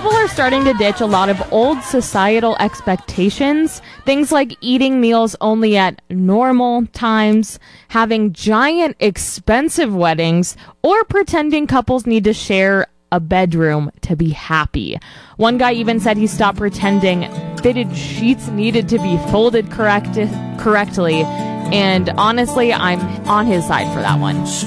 People are starting to ditch a lot of old societal expectations. Things like eating meals only at normal times, having giant expensive weddings, or pretending couples need to share a bedroom to be happy. One guy even said he stopped pretending fitted sheets needed to be folded correctly. And honestly, I'm on his side for that one.